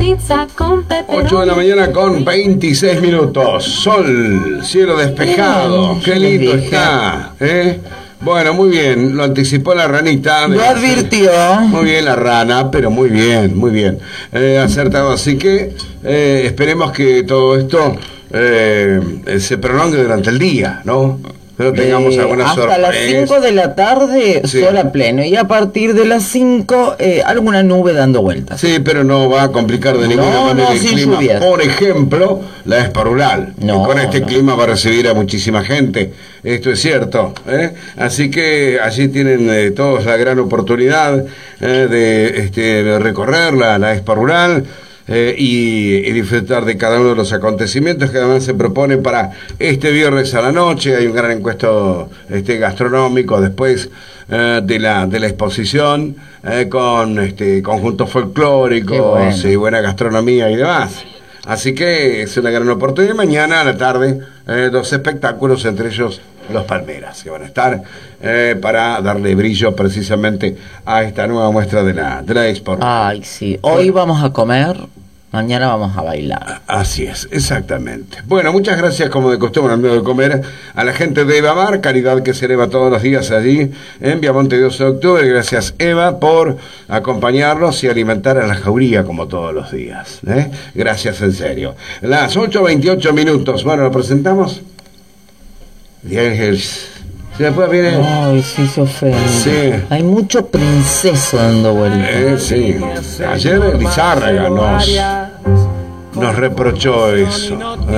pizza con pepperoni. 8 de la mañana con 26 minutos. Sol, cielo despejado. Qué lindo está, ¿eh? Bueno, muy bien. Lo anticipó la ranita. Lo advirtió. Muy bien la rana, pero muy bien, muy bien. Acertado. Así que esperemos que todo esto se prolongue durante el día, ¿no? Pero tengamos alguna hasta sorpresa. las 5 de la tarde, Sí. sol a pleno. Y a partir de las 5, alguna nube dando vueltas. Sí, pero no va a complicar de ninguna manera el sin clima. lluvias. Por ejemplo, la Expo Rural. No, que con este no. clima va a recibir a muchísima gente. Esto es cierto. Así que allí tienen todos la gran oportunidad de recorrer la Expo Rural. Y disfrutar de cada uno de los acontecimientos que además se proponen para este viernes a la noche. Hay un gran encuentro gastronómico después de la exposición con conjuntos folclóricos y buena gastronomía y demás. Así que es una gran oportunidad. Mañana a la tarde 2 espectáculos, entre ellos los Palmeras, que van a estar para darle brillo precisamente a esta nueva muestra de la Expo. Ay, sí. Hoy vamos a comer, mañana vamos a bailar. Así es, exactamente. Bueno, muchas gracias, como de costumbre, al medio de comer, a la gente de Evamar, caridad que se eleva todos los días allí en Viamonte 12 de octubre. Gracias, Eva, por acompañarnos y alimentar a la jauría como todos los días. Gracias, en serio. Las 8:28 minutos. Bueno, ¿lo presentamos? Diez. ¿Se después viene? Ay, sí, se ofende. Sí. Hay mucho princeso dando vueltas. Sí. Ayer Lizárraga nos reprochó eso.